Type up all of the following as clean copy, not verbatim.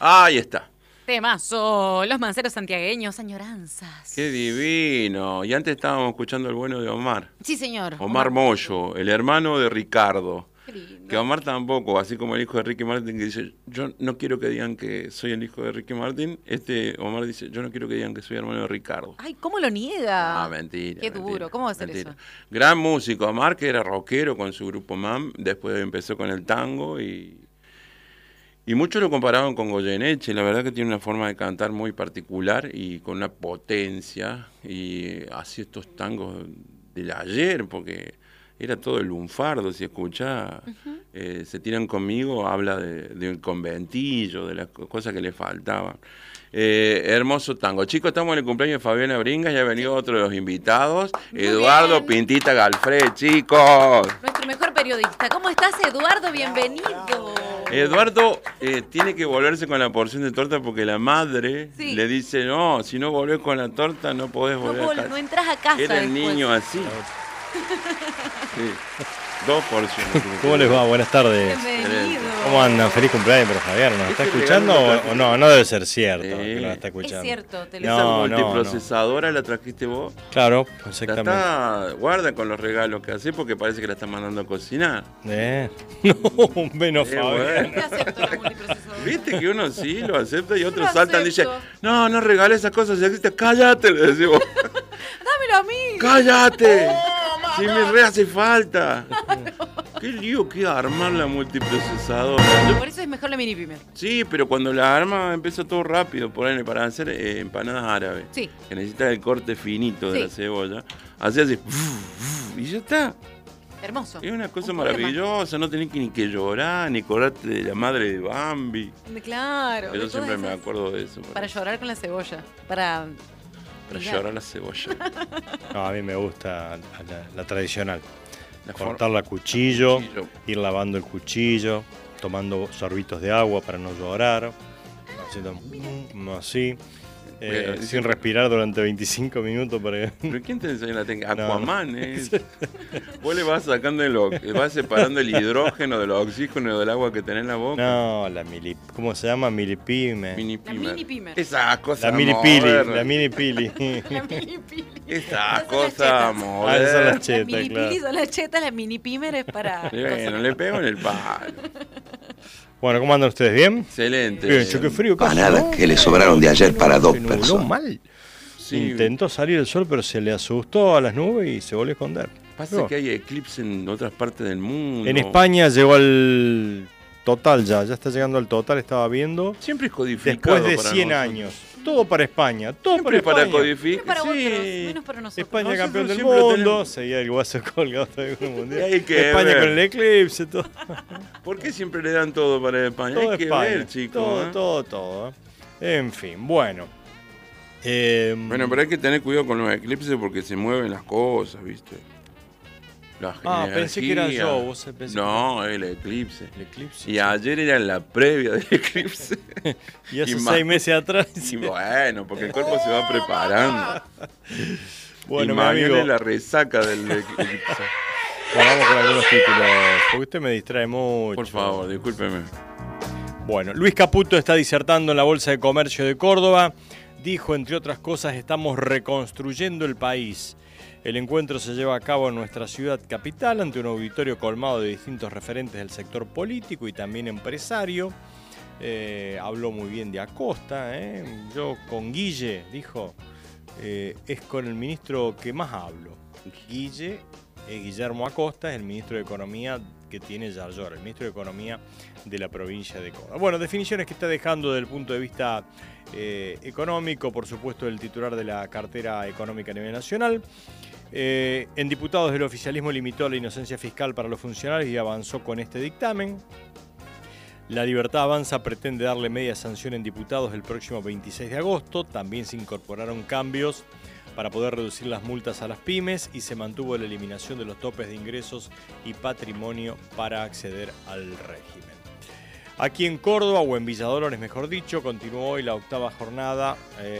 Ahí está. Temazo, los manceros santiagueños, añoranzas. Qué divino. Y antes estábamos escuchando el bueno de Omar. Sí, señor. Omar Mollo, el hermano de Ricardo. Qué lindo. Que Omar tampoco, así como el hijo de Ricky Martin, que dice, yo no quiero que digan que soy el hijo de Ricky Martin. Omar dice, yo no quiero que digan que soy hermano de Ricardo. Ay, ¿cómo lo niega? Ah, mentira. Qué duro, mentira, ¿cómo va a ser mentira. eso? Gran músico. Omar, que era rockero con su grupo MAM, después empezó con el tango y muchos lo comparaban con Goyeneche. La verdad que tiene una forma de cantar muy particular y con una potencia. Y así estos tangos del ayer, porque era todo el lunfardo. Si escuchás, Se tiran conmigo, habla de un conventillo, de las cosas que le faltaban. Hermoso tango. Chicos, estamos en el cumpleaños de Fabiana Bringas, ya ha venido otro de los invitados, Muy Eduardo bien. Pintita Galfred, chicos. Nuestro mejor periodista. ¿Cómo estás, Eduardo? Bienvenido. Eduardo tiene que volverse con la porción de torta porque la madre Sí. le dice, no, si no volvés con la torta no podés No, volver a casa. no entras a casa Era el después. niño así. Sí. 2 porciones. ¿Cómo les va? Buenas tardes. Bienvenido. ¿Cómo andan? Feliz cumpleaños para Javier. ¿Nos está Este escuchando regalo o no? No debe ser cierto Sí. que nos está Es escuchando. cierto, te lo ¿Esa No, multiprocesadora la trajiste vos? Claro, La exactamente. guarda con los regalos que hace porque parece que la está mandando a cocinar. No, menos Fabián. Te acepto la multiprocesadora. Viste que uno sí lo acepta y otros lo saltan y dicen, acepto. no regales esas cosas, ya existe, cállate, le decimos. Dámelo a mí. ¡Cállate! Si me re hace falta. Qué lío que armar la multiprocesadora. Por eso es mejor la mini pyme. Sí, pero cuando la arma empieza todo rápido, por ahí, para hacer empanadas árabes. Sí. Que necesita el corte finito de Sí. la cebolla. Así, y ya está. Hermoso. Es una cosa Un poema. maravillosa, no tenés ni que llorar, ni acordarte de la madre de Bambi. Claro. de Yo todas siempre me esas- acuerdo de eso. Para llorar con la cebolla. Para llorar la cebolla. No, a mí me gusta la tradicional. La Cortarla a cuchillo, cuchillo. ir lavando el cuchillo, tomando sorbitos de agua para no llorar, haciendo así, Bueno, sin respirar durante 25 minutos para que... ¿Pero quién te enseñó la técnica? No, Aquaman, ¿eh? Vos le vas sacando vas separando el hidrógeno del oxígeno del agua que tenés en la boca. No, ¿cómo se llama? Milipime. Mini La pimer. mini pimer. Esas cosas La milipili, modernas. la milipili. La mini pili. Esas Esas son las cosas chetas. Ah, esas son modernas. las Las chetas, mini claro. pili son las chetas, la mini pimer es para. Y bueno, le pego en el palo. Bueno, ¿cómo andan ustedes? ¿Bien? Excelente. Bien, che, qué frío. ¿qué Empanadas hace, no? que le sobraron de ayer para dos Se nubló personas. mal. Sí, Intentó salir el sol, pero se le asustó a las nubes y se volvió a esconder. pasa No. que hay eclipse en otras partes del mundo. En España llegó al total ya está llegando al total, estaba viendo. Siempre es codificado. Después de para 100 nosotros. años. Todo para España, todo Siempre para para España. codificar. Para otros, Sí. menos para nosotros. España Nosotros campeón del siempre mundo, tenemos- seguía el guaso colgado del mundo. Hay que España ver. con el eclipse, todo. ¿Por qué siempre le dan todo para España? Todo Hay que España, ver, chicos. todo. En fin, bueno. Bueno, pero hay que tener cuidado con los eclipses porque se mueven las cosas, ¿viste? Las pensé que era energías. yo, vos pensé No, el eclipse. el eclipse. Y ayer era la previa del eclipse. Y hace y 6 más- meses atrás. Y bueno, porque el cuerpo se va preparando. Bueno, y mi mañana amigo, es la resaca del eclipse. bueno, vamos con algunos títulos, porque usted me distrae mucho. Por favor, discúlpeme. Bueno, Luis Caputo está disertando en la Bolsa de Comercio de Córdoba. Dijo, entre otras cosas, estamos reconstruyendo el país. El encuentro se lleva a cabo en nuestra ciudad capital ante un auditorio colmado de distintos referentes del sector político y también empresario. Habló muy bien de Acosta. Yo con Guille, dijo, es con el ministro que más hablo. Guillermo Acosta es el ministro de Economía que tiene Yarlor, el ministro de Economía de la provincia de Córdoba. Bueno, definiciones que está dejando desde el punto de vista económico, por supuesto, el titular de la cartera económica a nivel nacional. En diputados del oficialismo limitó la inocencia fiscal para los funcionarios y avanzó con este dictamen. La Libertad Avanza pretende darle media sanción en diputados el próximo 26 de agosto. También se incorporaron cambios para poder reducir las multas a las pymes y se mantuvo la eliminación de los topes de ingresos y patrimonio para acceder al régimen. Aquí en Córdoba, o en Villa Dolores mejor dicho, continuó hoy la 8ª jornada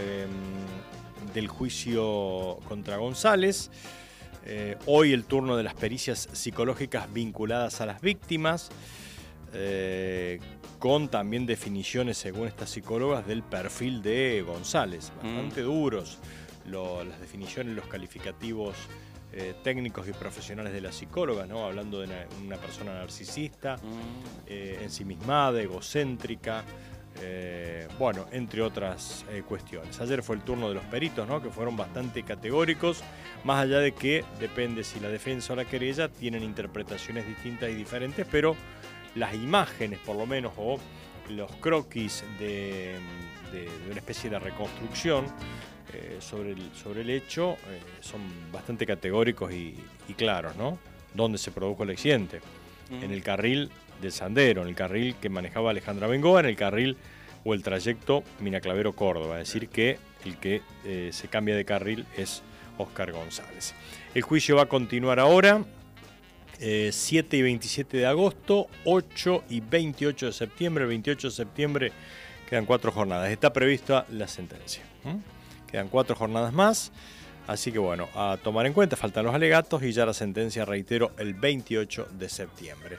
del juicio contra González. Hoy el turno de las pericias psicológicas vinculadas a las víctimas. con también definiciones, según estas psicólogas, del perfil de González, bastante duros. Las definiciones, los calificativos técnicos y profesionales de las psicólogas, ¿no? Hablando de una persona narcisista, ensimismada, egocéntrica, bueno, entre otras cuestiones. Ayer fue el turno de los peritos, ¿no? Que fueron bastante categóricos, más allá de que depende si la defensa o la querella tienen interpretaciones distintas y diferentes, pero las imágenes, por lo menos, o los croquis de una especie de reconstrucción sobre el hecho son bastante categóricos y claros, ¿no? Dónde se produjo el accidente. En el carril del Sandero, en el carril que manejaba Alejandra Bengoa, en el carril o el trayecto Miraclavero-Córdoba. Es decir, que el que se cambia de carril es Óscar González. El juicio va a continuar ahora, 7 y 27 de agosto, 8 y 28 de septiembre. El 28 de septiembre quedan 4 jornadas. Está prevista la sentencia. Quedan 4 jornadas más, así que bueno, a tomar en cuenta, faltan los alegatos y ya la sentencia, reitero, el 28 de septiembre.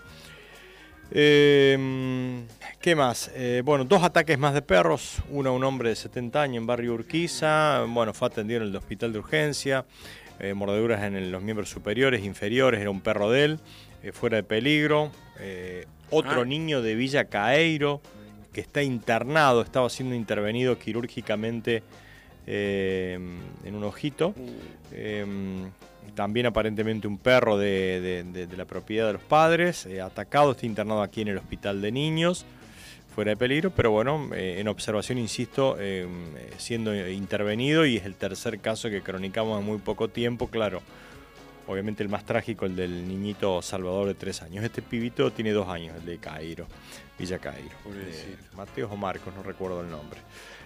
¿Qué más? Bueno, 2 ataques más de perros, uno a un hombre de 70 años en barrio Urquiza, bueno, fue atendido en el hospital de urgencia, mordeduras en los miembros superiores, inferiores, era un perro de él, fuera de peligro. Otro niño de Villa Caeiro que está internado, estaba siendo intervenido quirúrgicamente en un ojito. También aparentemente un perro de la propiedad de los padres, atacado, está internado aquí en el hospital de niños, fuera de peligro, pero bueno, en observación, insisto, siendo intervenido, y es el tercer caso que cronicamos en muy poco tiempo. Claro, obviamente el más trágico, el del niñito Salvador de 3 años. Este pibito tiene 2 años, el de Cairo, Villa Cairo. Mateos o Marcos, no recuerdo el nombre.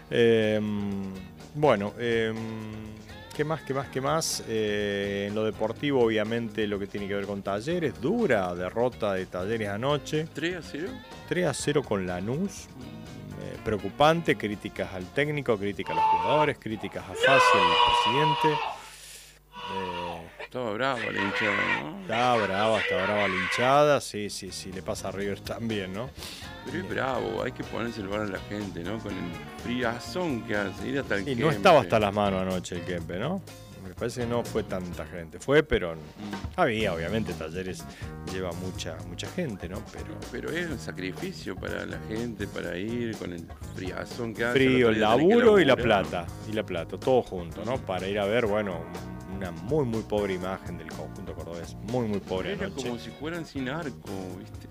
Bueno, ¿qué más? En lo deportivo, obviamente, lo que tiene que ver con Talleres, dura derrota de Talleres anoche. 3-0. 3-0 con Lanús. Preocupante, críticas al técnico, críticas a los jugadores, críticas a Fassi, al presidente. Estaba brava la hinchada, ¿no? Está brava la hinchada, sí, le pasa a River también, ¿no? Pero es bravo, hay que ponerse el bar a la gente, ¿no? Con el friazón que hace, ir hasta el Kempe. Y no estaba hasta las manos anoche el Kempe, ¿no? Me parece que no fue tanta gente. Fue, pero había, obviamente, Talleres lleva mucha gente, ¿no? Pero es un sacrificio para la gente, para ir con el friazón que hace. Frío, el laburo y la plata, todo junto, ¿no? Para ir a ver, bueno, una muy, muy pobre imagen del conjunto cordobés. Muy pobre Era anoche. como si fueran sin arco, ¿viste?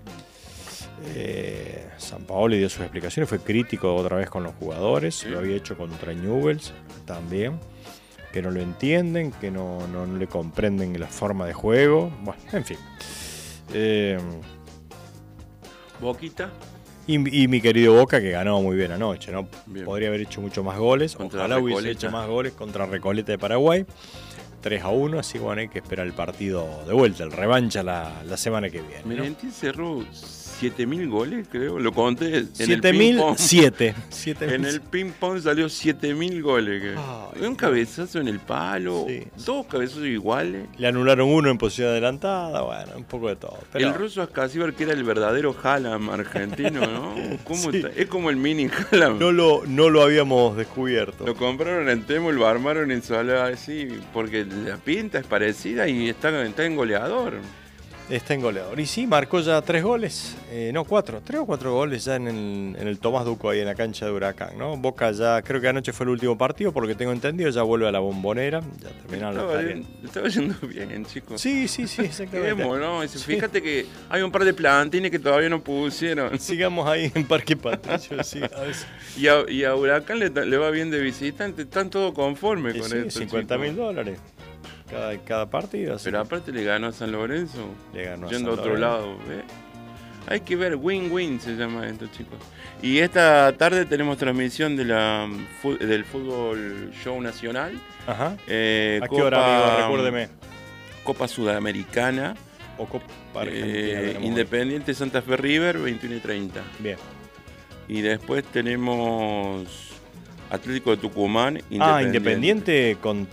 Sampaoli dio sus explicaciones, fue crítico otra vez con los jugadores, sí. Lo había hecho contra Newell's también, que no lo entienden, que no le comprenden la forma de juego, bueno, en fin. Boquita. Y mi querido Boca, que ganó muy bien anoche, ¿no? Bien. Podría haber hecho mucho más goles, Contra ojalá Recoleta. hubiese hecho más goles contra Recoleta de Paraguay. 3-1, así que bueno, hay que esperar el partido de vuelta, el revancha la semana que viene, ¿no? Merenti cerró 7.000 goles, creo, lo conté. 7.007. En el ping-pong salió 7.000 goles. Un cabezazo en el palo, sí. 2 cabezazos iguales. Le anularon uno en posición adelantada, bueno, un poco de todo. Pero el ruso Ascasíbar, que era el verdadero Haaland argentino, ¿no? ¿Cómo sí. está? Es como el mini Haaland. No lo habíamos descubierto. Lo compraron en Temu, lo armaron en Solá, así, porque la pinta es parecida y está en goleador. Está en goleador. Y sí, marcó ya 3 goles. 4. 3 o 4 goles ya en el Tomás Duco, ahí en la cancha de Huracán, ¿no? Boca ya, creo que anoche fue el último partido, por lo que tengo entendido, ya vuelve a la Bombonera. Ya terminaron los tareas. Estaba yendo bien, chicos. Sí, exactamente. Queremos, ¿no? Fíjate que hay un par de plantines que todavía no pusieron. Sigamos ahí en Parque Patricio, sí. A veces. Y a Huracán le va bien de visitante, están todos conformes con esto. $50.000. Cada partido. Así. Pero aparte le ganó a San Lorenzo. Le ganó yendo a otro lado. Hay que ver, win-win se llama esto, chicos. Y esta tarde tenemos transmisión del Fútbol Show Nacional. Ajá. ¿A qué hora, amigo? Recuérdeme. Copa Sudamericana. O Copa Argentina. Independiente Santa Fe River, 21:30. Bien. Y después tenemos Atlético de Tucumán. Independiente con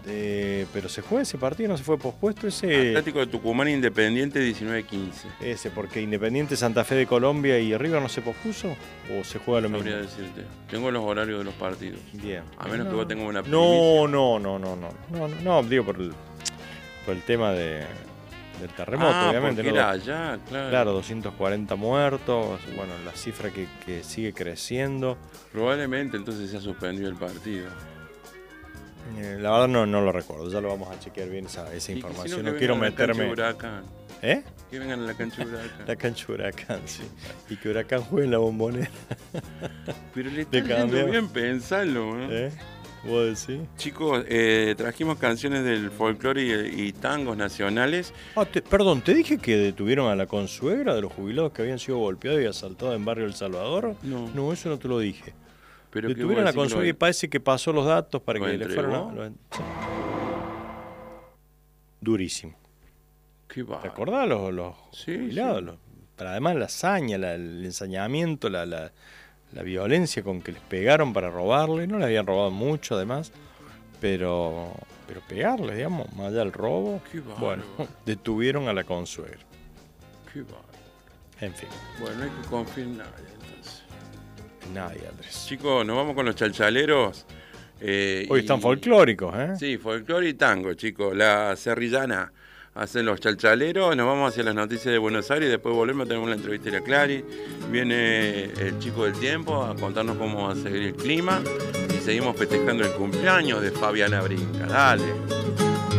Pero se juega ese partido, ¿no se fue pospuesto ese? Atlético de Tucumán Independiente 19-15. Ese, porque Independiente Santa Fe de Colombia y River no se pospuso, ¿o se juega lo mismo? Sabría decirte. Tengo los horarios de los partidos. Bien. A menos que vos tengas una primicia. No, digo por el tema del terremoto, obviamente. Porque ¿no? era allá, claro. Claro, 240 muertos, bueno, la cifra que sigue creciendo. Probablemente entonces se ha suspendido el partido. La verdad no lo recuerdo, ya lo vamos a chequear bien esa Y información. si No que quiero vengan a la cancha meterme. de Huracán. ¿Eh? Que vengan a la cancha de Huracán. La cancha de Huracán, sí. Y que Huracán juegue en la Bombonera. Pero le está yendo bien, pensalo, ¿eh? ¿Vos decís? Chicos, trajimos canciones del folclore y tangos nacionales. Perdón, ¿te dije que detuvieron a la consuegra de los jubilados que habían sido golpeados y asaltados en Barrio El Salvador? No. Eso no te lo dije. Pero Detuvieron a la consuegra y parece que pasó los datos para que le fueran sí. Durísimo. Qué va. ¿Te acordás los jubilados? Sí. Pero además la hazaña, el ensañamiento, la violencia con que les pegaron para robarle. No le habían robado mucho además, pero pegarle, digamos, más allá del robo. Qué bárbaro. Bueno, detuvieron a la consuegra. Qué bárbaro. En fin. Bueno, no hay que confiar en nadie entonces. Nadie, Andrés. Chicos, nos vamos con los chalchaleros. Hoy están folclóricos, ¿eh? Sí, folclore y tango, chicos. La serrillana hacen los chalchaleros. Nos vamos hacia las noticias de Buenos Aires y después volvemos. Tenemos la entrevista de la Clary. Viene el chico del tiempo a contarnos cómo va a seguir el clima. Y seguimos festejando el cumpleaños de Fabiana Brinca. Dale.